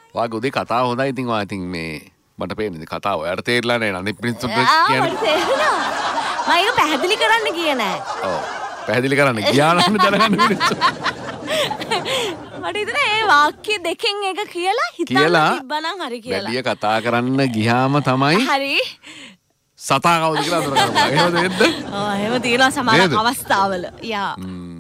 වාගේ උදේ කතාව හොඳයි. ඉතින් ඔයා ඉතින් මේ මට පේන්නේ කතාව ඔයාලට තේරෙලා නැහැ නේද? අනිත් මිනිස්සුන්ට කියන්නේ. මට තේරෙනවා. මම ඒක පැහැදිලි කරන්න කිය නෑ. ඔව්. පැහැදිලි කරන්න ගියා නම් දැනගන්න මිනිස්සු. මට හිතෙනවා ඒ වාක්‍ය දෙකෙන් එක කියලා හිතන්න තිබ්බනම් හරි කියලා. වැඩි කතා කරන්න ගියාම තමයි හරි. සතා කවුද කියලා අඳුරගන්නවා. එහෙමද නේද? ඔව් එහෙම තියෙනවා සමහර අවස්ථාවල. යා.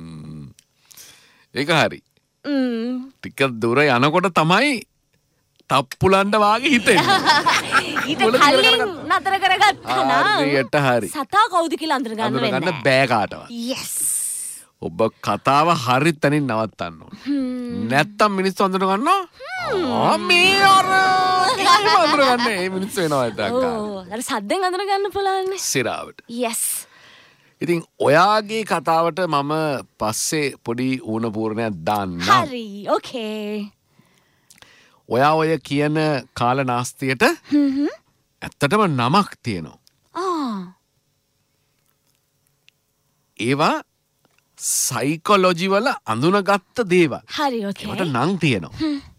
ඒක හරි. ටික දුර යනකොට තමයි තප්පුලන්න වාගේ හිතෙන්නේ. ඊට කලින් නතර කරගත්තා නම් හරියට හරි. සතා කවුද කියලා අඳුරගන්න වෙන්නේ. අඳුරගන්න බෑ කාටවත්. yes. ඔබ කතාව හරි තැනින් නවත්තන්න ඕන. නැත්තම් මිනිස්සු අඳුර ගන්නවා. මේ අර අඳුර ගන්න මේ මිනිස්සු වෙනවා ටක්. ඔව්. අර සද්දෙන් අඳුර ගන්න පුළුවන්. සිරාවට. yes. ඉතින් ඔයාගේ කතාවට මම පස්සේ පොඩි ඌණ පූර්ණයක් දාන්නම්. හරි. okay. ඔයා ඔය කියන කාලනාස්තියට ඇත්තටම නමක් තියෙනවා. ඒවා සයිකොලොජි වල අඳුනගත්ත දේවල්. හරි okay. ඒකට නම් තියෙනවා.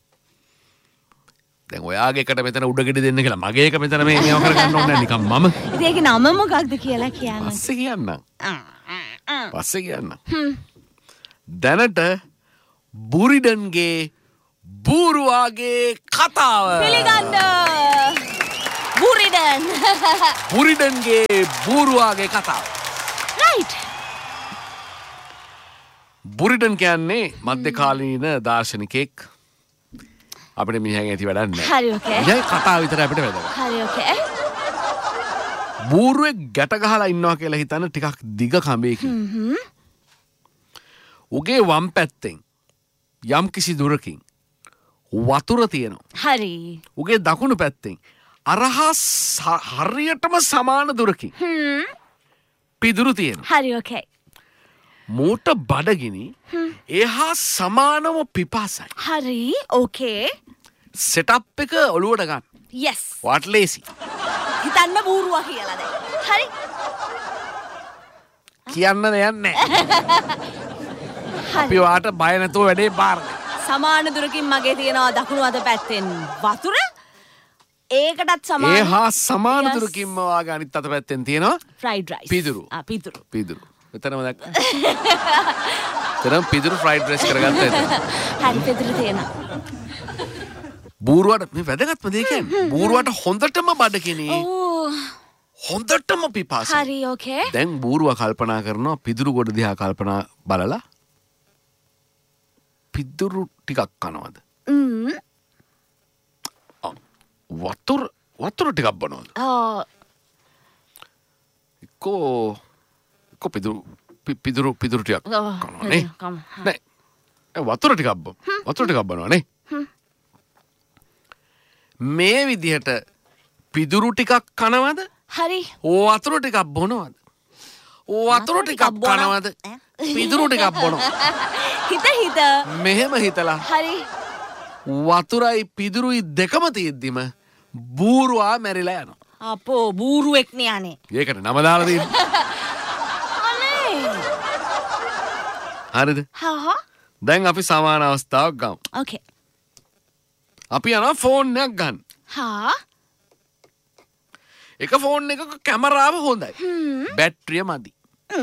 දැන් ඔයාගේ එකට මෙතන උඩගෙඩි දෙන්න කියලා මගේ එක මෙතන මේ මේව කරගන්න ඕනේ නැහැ නිකන් මම. ඉතින් ඒකේ නම මොකක්ද කියලා කියන්න. පස්සේ කියන්නම්. පස්සේ කියන්නම්. දැනට බුරිඩන්ගේ බූරුවාගේ කතාව. පිළිගන්න. බුරිඩන්. බුරිඩන්ගේ බූරුවාගේ කතාව. right. බුරිඩන් කියන්නේ මධ්‍යකාලීන දාර්ශනිකයෙක්. අපිට මිනිහගෙන් ඇති වැඩක් නැහැ. හරි okay. මිනිහගේ කතාව විතරයි අපිට වැදගත්. හරි okay. බූරුවෙක් ගැට ගහලා ඉන්නවා කියලා හිතන ටිකක් දිග කඹයකින්. උගේ වම් පැත්තෙන් යම් කිසි දුරකින් වතුර තියෙනවා. හරි. උගේ දකුණු පැත්තෙන් අරහා හරියටම සමාන දුරකින් පිදුරු තියෙනවා. හරි okay. මූට බඩගිනි එහා සමානම පිපාසයි. හරි okay. සෙටප් එක ඔලුවට ගන්න. yes. වාට ලේසි. හිතන්න බූරුවා කියලා දැන්. හරි. කියන්න දෙයක් නැහැ. අපි වාට බය නැතුව වැඩේ බාර දෙන්න. සමාන දුරකින් මගේ තියෙනවා දකුණු අත පැත්තෙන් වතුර. ඒකටත් සමාන. එහා සමාන දුරකින්ම වාගේ අනිත් අත පැත්තෙන් තියෙනවා fried rice. පිදුරු. පිදුරු. පිදුරු. මෙතනම දැක්ක. තරම් පිදුරු ෆ්‍රයිඩ් රයිස් කරගත්තා එතන. හරි පිදුරු තියෙනවා. බූරුවට මේ වැදගත්ම දේ කියන්නේ බූරුවට හොඳටම බඩගිනි. හොඳටම පිපාසයි. හරි okay. දැන් බූරුවා කල්පනා කරනවා පිදුරු ගොඩ දිහා කල්පනා බලලා පිදුරු ටිකක් කනවද? වතුර ටිකක් බොනවද? එක්කෝ පිදුරු ටිකක් කනවා නේ. නෑ. වතුර ටිකක් බොනවා නේ. මේ විදිහට පිදුරු ටිකක් කනවද? හරි. වතුර ටිකක් බොනවද? වතුර ටිකක් කනවද? පිදුරු ටිකක් බොනවා. හිත මෙහෙම හිතලා හරි. වතුරයි පිදුරුයි දෙකම තියෙද්දිම බූරුවා මැරිලා යනවා. අපෝ බූරුවෙක් නේ අනේ. ඒකට නම දාලා තියෙන්නේ. හරිද? හා. දැන් අපි සමාන අවස්ථාවක් ගමු. okay. අපි යනවා ෆෝන් එකක් ගන්න. හා. එක ෆෝන් එකක කැමරාව හොඳයි. බැටරිය මදි.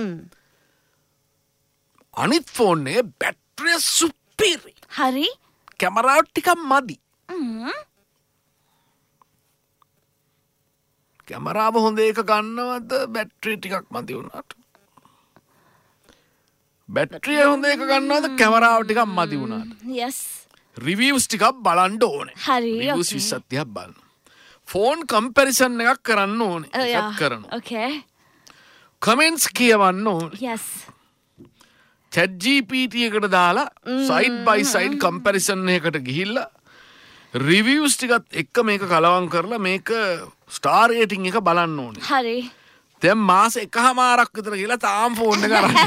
අනිත් ෆෝන් එකේ බැටරිය සුපිරි. හරි. කැමරාව ටිකක් මදි. කැමරාව හොඳ එක ගන්නවද බැටරිය ටිකක් මදි වුණාට? බැටරිය හොඳ එක ගන්නවද කැමරාව ටිකක් මදි වුණාට? yes. රිවිව්ස් ටිකක් බලන්න ඕනේ. හරි. රිවිව්ස් 20ක් 30ක් බලන්න. ෆෝන් කම්පැරිසන් එකක් කරන්න ඕනේ. එකක් කරනවා. okay. කමෙන්ට්ස් කියවන්න ඕනේ. yes. chat GPT එකට දාලා සයිඩ් බයි සයිඩ් කම්පැරිසන් එකකට ගිහිල්ලා රිවිව්ස් ටිකත් එක්ක මේක කලවම් කරලා මේක ස්ටාර් රේටින් එක බලන්න ඕනේ. හරි. දැන් මාස එකමාරක් විතර ගිහලා තාම ෆෝන් එක අරන්.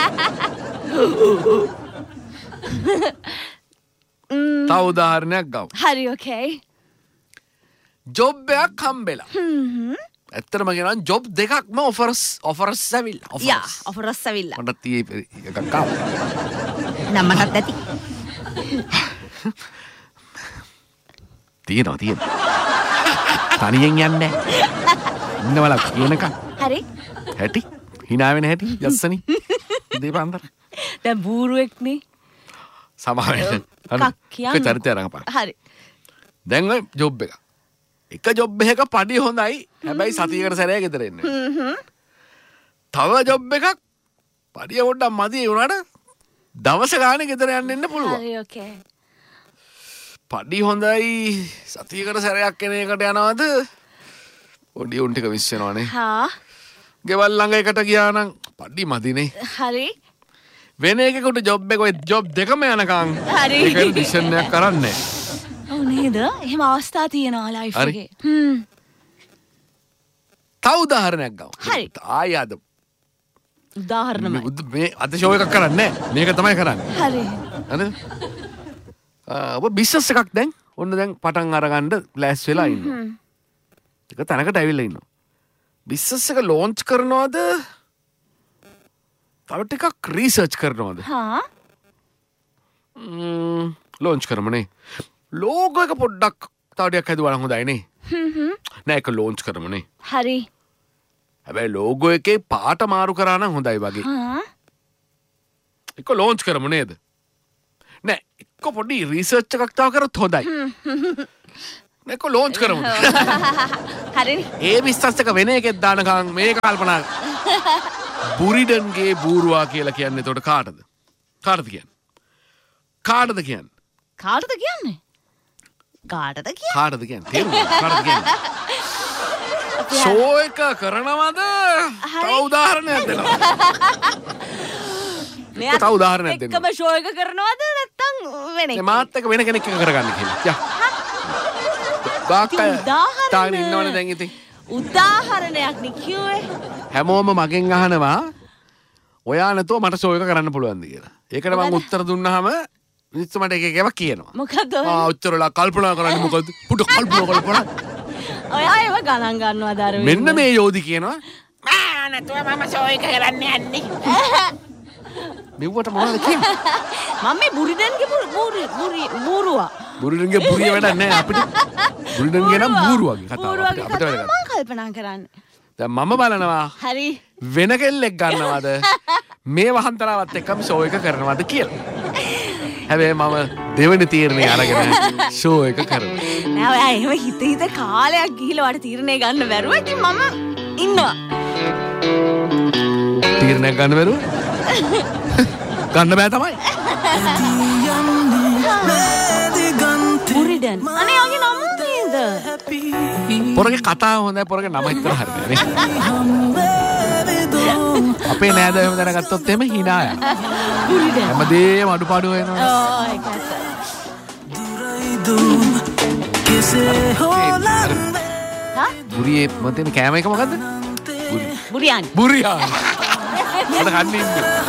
තව උදාහරණයක් ගමු. හරි okay. ජොබ් එකක් හම්බෙලා. ඇත්තටම කියනවා ජොබ් දෙකක්ම ඔෆර්ස් ඇවිල්ලා. ඔෆර්ස් ඇවිල්ලා. මට tie එකක් ආවා. නම් මටත් ඇති. තියෙනවා. තනියෙන් යන්නේ ඉන්නවල කියනකම්. හරි. හැටි hina වෙන හැටි යස්සනි. දීපන්තර. දැන් බූරුවෙක්නේ. සමාවෙන්න. කියන්න. චරිතය රඟපාන. හරි. දැන් ඔය ජොබ් එක. එක ජොබ් එකක පඩි හොඳයි. හැබැයි සතියකට සැරයක් ගෙදර එන්නේ. තව ජොබ් එකක් පඩිය පොඩ්ඩක් මදි වුණාට දවස ගානේ ගෙදර යන්න එන්න පුළුවන්. හරි ඕකේ. පඩි හොඳයි සතියකට සැරයක් එන එකට යනවද? පොඩි උන් ටික මිස් වෙනවනේ. හා. ගෙවල් ළඟ එකට ගියා නම් පඩි මදිනේ. හරි. වෙන එකකට ජොබ් එක ඔය ජොබ් දෙකම යනකම් හරි. ඒක ඩිසිෂන් එකක් කරන්නේ. ඔව් නේද? එහෙම අවස්ථා තියෙනවා ලයිෆ් හරි. එකේ. තව උදාහරණයක් ගමු. හරි. ආයෙ අද උදාහරණමයි. මේ අද ෂෝ එකක් කරන්නේ නැහැ. මේක තමයි කරන්නේ. හරි. හරිද? ඔබ බිස්නස් එකක් දැන් ඔන්න දැන් පටන් අරගන්න ලෑස්ති වෙලා ඉන්නවා. එක තැනකට ඇවිල්ලා ඉන්නවා. බිස්නස් එක ලොන්ච් කරනවද? තව ටිකක් රිසර්ච් කරනවද? හා. ලොන්ච් කරමුනේ. ලෝගෝ එක පොඩ්ඩක් තව ටිකක් හදුවා නම් හොඳයි නේ. නෑ ඒක ලොන්ච් කරමුනේ. හරි. හැබැයි ලෝගෝ එකේ පාට මාරු කරා නම් හොඳයි වගේ. හා. ඒක ලොන්ච් කරමු නේද? නෑ එක්ක පොඩි රිසර්ච් එකක් තව කරොත් හොඳයි. මේක ලොන්ච් කරමු. හරිනේ. ඒ බිස්නස් එක වෙන එකෙක් දානකම් මේක කල්පනා බුරිඩන්ගේ බූරුවා කියලා කියන්නේ එතකොට කාටද? කාටද කියන්නේ? කාටද කියන්නේ? කාටද කියන්නේ? කාටද කියන්නේ? කාටද කියන්නේ? තේරුණාද? කාටද කියන්නේ? ෂෝ එක කරනවද? තව උදාහරණයක් දෙනවා. මෙයා තව උදාහරණයක් දෙන්න. එකම ෂෝ එක කරනවද නැත්නම් වෙන එකක්? මාත් එක වෙන කෙනෙක් එක කරගන්න කියලා. යා. ගාක්කය තාගෙන ඉන්නවනේ දැන් ඉතින්. උදාහරණයක් නේ කිව්වේ. හැමෝම මගෙන් අහනවා ඔයා නැතුව මට ෂෝ එක කරන්න පුළුවන්ද කියලා. ඒකට මම උත්තර දුන්නාම මිනිස්සු මට එක එකව කියනවා. මොකද? උත්තරලා කල්පනා කරන්නේ මොකද? පුඩ කල්පනා කරලා. ඔයා ඒව ගණන් ගන්නවද අර මෙන්න මේ යෝධි කියනවා මා නැතුව මම ෂෝ එක කරන්න යන්නේ. මෙව්වට මොනවද කියන්නේ? මම මේ බුරිඩන්ගේ බූරුවා. බුරිඩන්ගේ බුරිය වැඩක් නැහැ අපිට. බුරිඩන්ගේ නම් බූරුවගේ කතාව අපිට වැඩ මම කල්පනා කරන්නේ. දැන් මම බලනවා හරි. වෙන කෙල්ලෙක් ගන්නවද මේ වහන්තරාවත් එක්කම ෂෝ එක කරනවද කියලා. හැබැයි මම දෙවෙනි තීරණය අරගෙන ෂෝ එක කරනවා. නෑ ඔයා එහෙම හිත කාලයක් ගිහිල්ලා වට තීරණය ගන්න බැරුව ඉතින් මම ඉන්නවා. තීරණයක් ගන්න බැරුව? ගන්න බෑ තමයි. බුරිඩන්. අනේ ඔගේ නම නේද? පොරගේ කතාව හොඳයි පොරගේ නම හිතලා හරියන්නේ නේ. අපේ නෑද එහෙම දැනගත්තොත් එහෙම hina යනවා. බුරිඩන්. හැමදේම අඩුපාඩු වෙනවා. ඕ ඒක ඇත්ත. හා? බුරියේ මොකද කෑම එක මොකද්ද? බුරියානි. බුරියානි. අද කන්නේ ඉන්නේ.